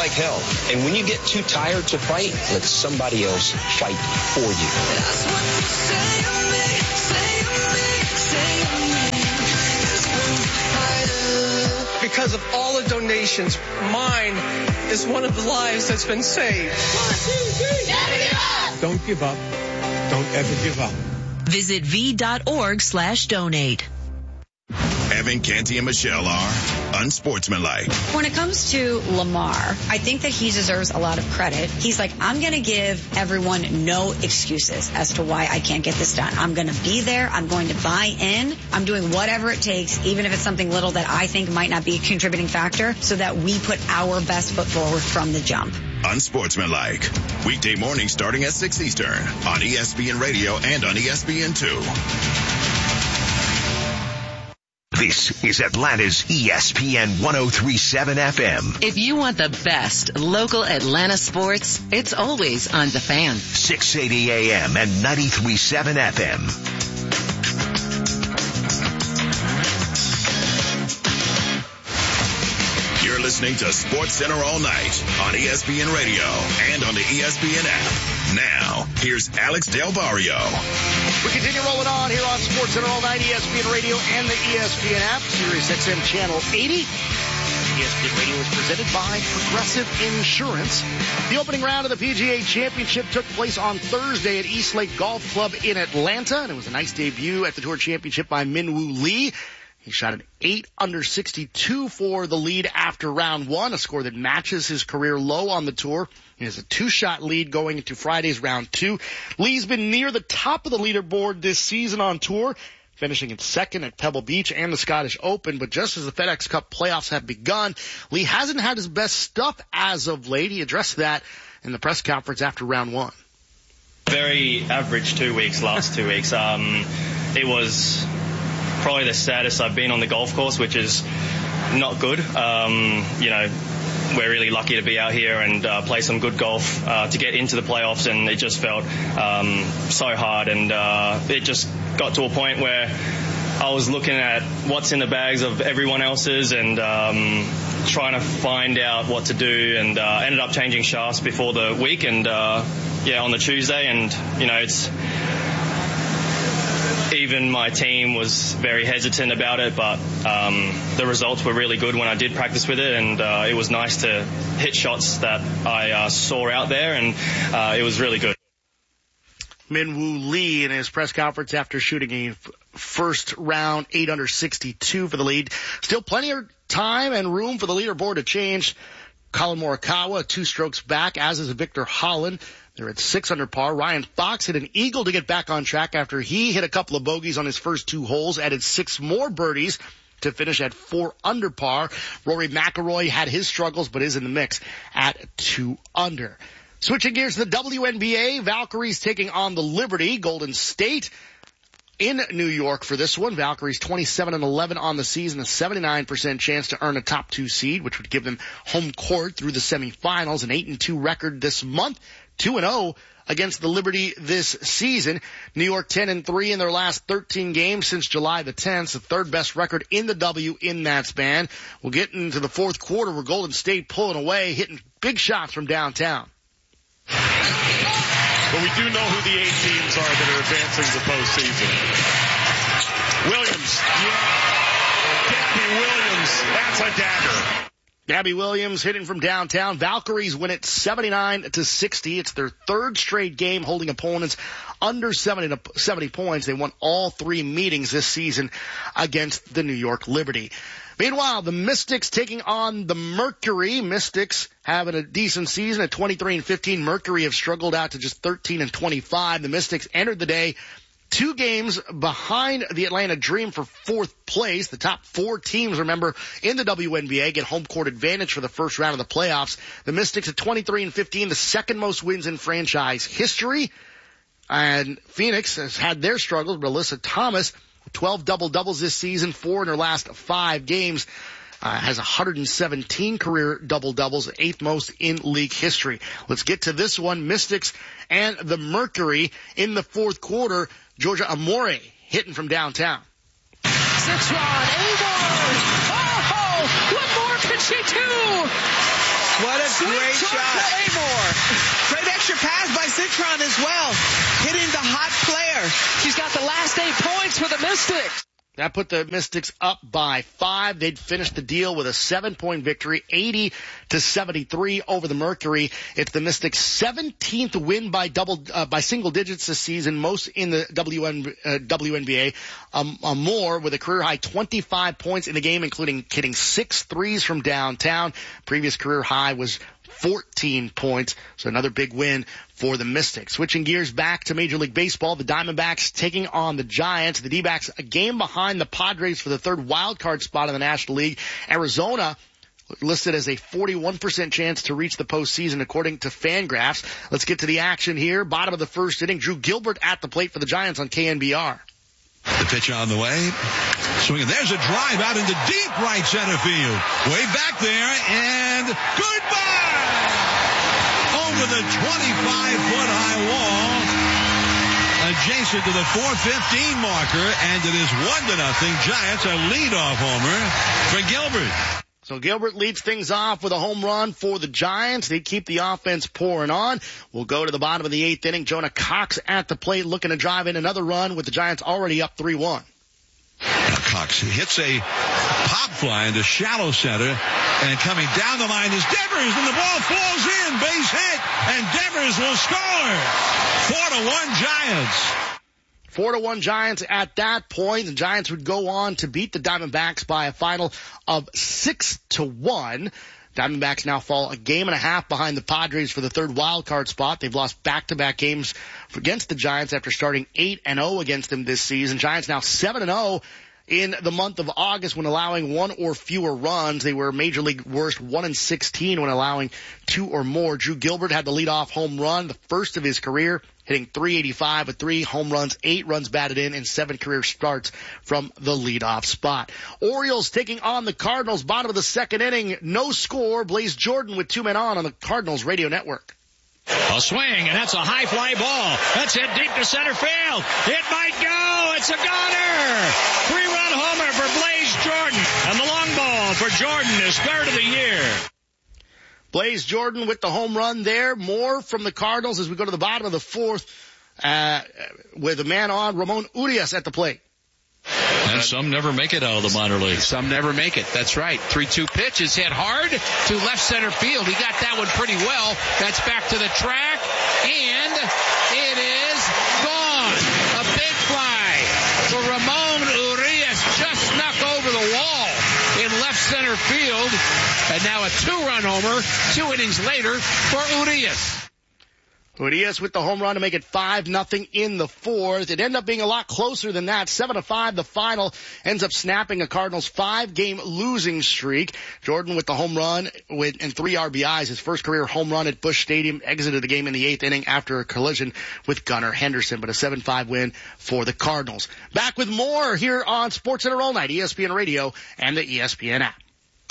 like hell. And when you get too tired to fight, let somebody else fight for you. That's what you say to me, say to me, say to me. Because of all the donations, mine is one of the lives that's been saved. 1, 2, 3, never give up! Don't give up. Don't ever give up. Visit v.org/donate. Evan, Canty, and Michelle are unsportsmanlike. When it comes to Lamar, I think that he deserves a lot of credit. He's like, I'm going to give everyone no excuses as to why I can't get this done. I'm going to be there. I'm going to buy in. I'm doing whatever it takes, even if it's something little that I think might not be a contributing factor, so that we put our best foot forward from the jump. Unsportsmanlike. Weekday mornings starting at 6 Eastern on ESPN Radio and on ESPN2. This is Atlanta's ESPN 103.7 FM. If you want the best local Atlanta sports, it's always on The Fan. 680 AM and 93.7 FM. You're listening to Sports Center all night on ESPN Radio and on the ESPN app. Now, here's Alex Del Barrio. We continue rolling on here on Sports Center all night, ESPN Radio and the ESPN app, Sirius XM Channel 80. ESPN Radio is presented by Progressive Insurance. The opening round of the PGA Championship took place on Thursday at East Lake Golf Club in Atlanta, and it was a nice debut at the Tour Championship by Min-Woo Lee. He shot an 8 under 62 for the lead after round one, a score that matches his career low on the tour. He has a 2-shot lead going into Friday's round 2. Lee's been near the top of the leaderboard this season on tour, finishing in second at Pebble Beach and the Scottish Open. But just as the FedEx Cup playoffs have begun, Lee hasn't had his best stuff as of late. He addressed that in the press conference after round one. Very average 2 weeks, last 2 weeks. It was probably the saddest I've been on the golf course, which is not good. We're really lucky to be out here and play some good golf to get into the playoffs, and it just felt so hard, and it just got to a point where I was looking at what's in the bags of everyone else's and trying to find out what to do, and ended up changing shafts before the week, and on the Tuesday, and it's even my team was very hesitant about it, but the results were really good when I did practice with it, and it was nice to hit shots that I saw out there, and it was really good. Min-Woo Lee in his press conference after shooting a first round 8 under 62 for the lead. Still plenty of time and room for the leaderboard to change. Colin Morikawa 2 strokes back, as is Victor Holland. They're at 6 under par. Ryan Fox hit an eagle to get back on track after he hit a couple of bogeys on his first 2 holes, added 6 more birdies to finish at 4 under par. Rory McIlroy had his struggles, but is in the mix at 2 under. Switching gears to the WNBA, Valkyries taking on the Liberty. Golden State in New York for this one. Valkyries 27-11 on the season, a 79% chance to earn a top 2 seed, which would give them home court through the semifinals. An 8-2 record this month. 2-0 against the Liberty this season. New York 10-3 in their last 13 games since July the 10th, the third best record in the W in that span. We'll get into the fourth quarter where Golden State pulling away, hitting big shots from downtown. But we do know who the 8 teams are that are advancing to the postseason. Williams. Gabby Williams. That's a dagger. Gabby Williams hitting from downtown. Valkyries win it 79-60. It's their third straight game holding opponents under 70 points. They won all 3 meetings this season against the New York Liberty. Meanwhile, the Mystics taking on the Mercury. Mystics having a decent season at 23-15. Mercury have struggled out to just 13-25. The Mystics entered the day 2 games behind the Atlanta Dream for 4th place. The top 4 teams, remember, in the WNBA get home court advantage for the first round of the playoffs. The Mystics at 23-15, the second most wins in franchise history. And Phoenix has had their struggles. Melissa Thomas, 12 double-doubles this season, 4 in her last 5 games. Has 117 career double-doubles, 8th most in league history. Let's get to this one. Mystics and the Mercury in the fourth quarter. Georgia Amore hitting from downtown. 6 rod, Amore! Oh, what more could she do? What a great shot. Great extra pass by Citron as well. Hitting the hot player. She's got the last 8 points for the Mystics. That put the Mystics up by 5. They'd finished the deal with a 7-point victory, 80-73 over the Mercury. It's the Mystics' 17th win by single digits this season, most in the WNBA. More with a career high 25 points in the game, including hitting 6 threes from downtown. Previous career high was 14 points. So another big win for the Mystics. Switching gears back to Major League Baseball, the Diamondbacks taking on the Giants. The D-backs a game behind the Padres for the third wild card spot in the National League. Arizona listed as a 41% chance to reach the postseason according to Fangraphs. Let's get to the action here. Bottom of the first inning, Drew Gilbert at the plate for the Giants on KNBR. The pitch on the way. Swinging. There's a drive out into deep right center field. Way back there, and goodbye! Over the 25-foot high wall, adjacent to the 4:15 marker, and it is 1-0. Giants a leadoff homer for Gilbert. So Gilbert leads things off with a home run for the Giants. They keep the offense pouring on. We'll go to the bottom of the 8th inning. Jonah Cox at the plate looking to drive in another run with the Giants already up 3-1. Cox hits a pop fly into shallow center, and coming down the line is Devers, and the ball falls in. Base hit, and Devers will score. 4-1 Giants. 4-1 Giants at that point. The Giants would go on to beat the Diamondbacks by a final of 6-1. Diamondbacks now fall a game and a half behind the Padres for the third wild card spot. They've lost back-to-back games against the Giants after starting 8-0 against them this season. Giants now 7-0 in the month of August when allowing 1 or fewer runs. They were major league worst 1-16 when allowing 2 or more. Drew Gilbert had the leadoff home run, the first of his career, hitting .385 with 3 home runs, 8 runs batted in, and 7 career starts from the leadoff spot. Orioles taking on the Cardinals, bottom of the second inning, no score. Blaze Jordan with 2 men on the Cardinals radio network. A swing, and that's a high fly ball. That's hit deep to center field. It might go. It's a goner. 3-run homer for Blaze Jordan. And the long ball for Jordan, his third of the year. Blaze Jordan with the home run there. More from the Cardinals as we go to the bottom of the 4th with a man on, Ramon Urias at the plate. And some never make it out of the minor leagues. Some never make it. That's right. 3-2 pitch is hit hard to left center field. He got that one pretty well. That's back to the track, and it is gone. A big fly for Ramon Urias, just snuck over the wall in left center field. And now a 2-run homer 2 innings later for Urias. Urias with the home run to make it 5-0 in the 4th. It ended up being a lot closer than that. 7-5 the final. Ends up snapping a Cardinals 5-game losing streak. Jordan with the home run and 3 RBIs. His first career home run at Busch Stadium. Exited the game in the 8th inning after a collision with Gunnar Henderson. But a 7-5 win for the Cardinals. Back with more here on SportsCenter All Night, ESPN Radio and the ESPN app.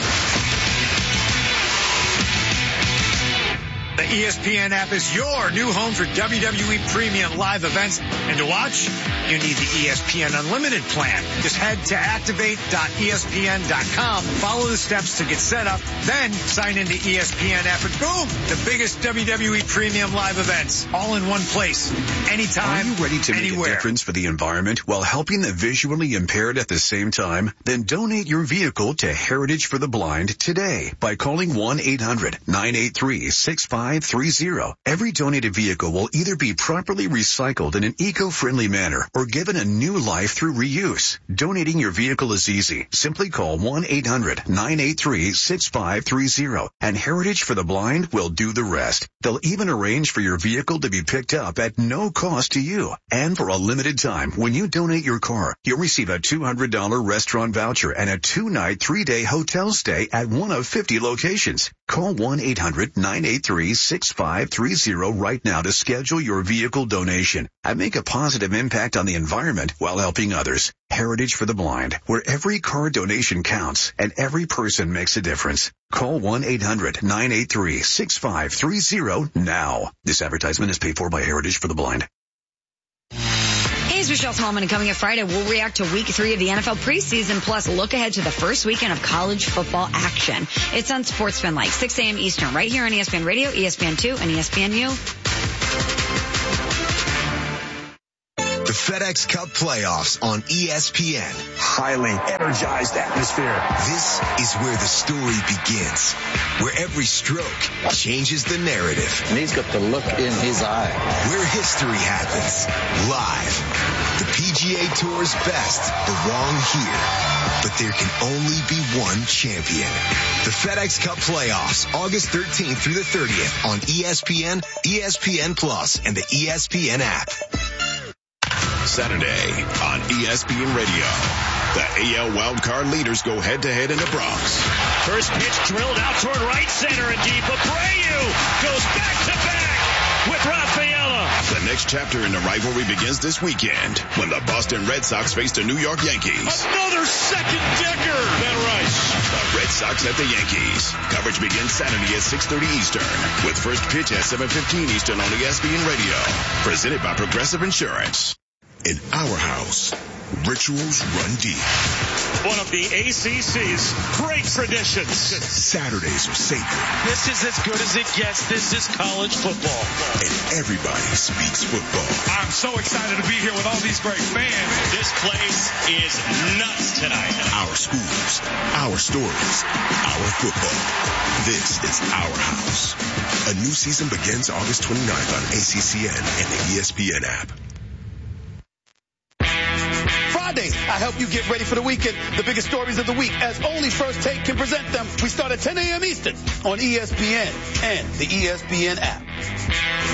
The ESPN app is your new home for WWE Premium live events. And to watch, you need the ESPN Unlimited plan. Just head to activate.espn.com, follow the steps to get set up, then sign into ESPN app, and boom, the biggest WWE Premium live events, all in one place, anytime, anywhere. Are you ready to make a difference for the environment while helping the visually impaired at the same time? Then donate your vehicle to Heritage for the Blind today by calling 1-800-983-6530. Every donated vehicle will either be properly recycled in an eco-friendly manner or given a new life through reuse. Donating your vehicle is easy. Simply call 1-800-983-6530 and Heritage for the Blind will do the rest. They'll even arrange for your vehicle to be picked up at no cost to you. And for a limited time, when you donate your car, you'll receive a $200 restaurant voucher and a 2-night, 3-day hotel stay at one of 50 locations. Call 1-800-983-6530 right now to schedule your vehicle donation and make a positive impact on the environment while helping others. Heritage for the Blind, where every car donation counts and every person makes a difference. Call 1-800-983-6530 now. This advertisement is paid for by Heritage for the Blind. Is Michelle Smallman, and coming up Friday, we'll react to week 3 of the NFL preseason, plus look ahead to the first weekend of college football action. It's on Sportsman Like, 6 a.m. Eastern, right here on ESPN Radio, ESPN2, and ESPNU. The FedEx Cup playoffs on ESPN. Highly energized atmosphere. This is where the story begins, where every stroke changes the narrative. And he's got the look in his eye. Where history happens, live. The PGA Tour's best belong here. But there can only be one champion. The FedEx Cup playoffs, August 13th through the 30th on ESPN, ESPN Plus, and the ESPN app. Saturday on ESPN Radio. The AL wildcard leaders go head-to-head in the Bronx. First pitch drilled out toward right center and deep. Abreu goes back-to-back with Rafaela. The next chapter in the rivalry begins this weekend when the Boston Red Sox face the New York Yankees. Another second-decker. Ben Rice. The Red Sox at the Yankees. Coverage begins Saturday at 6:30 Eastern with first pitch at 7:15 Eastern on ESPN Radio. Presented by Progressive Insurance. In our house, rituals run deep. One of the ACC's great traditions. Saturdays are sacred. This is as good as it gets. This is college football. And everybody speaks football. I'm so excited to be here with all these great fans. This place is nuts tonight. Our schools, our stories, our football. This is our house. A new season begins August 29th on ACCN and the ESPN app. Fridays, I help you get ready for the weekend. The biggest stories of the week, as only First Take can present them. We start at 10 a.m. Eastern on ESPN and the ESPN app.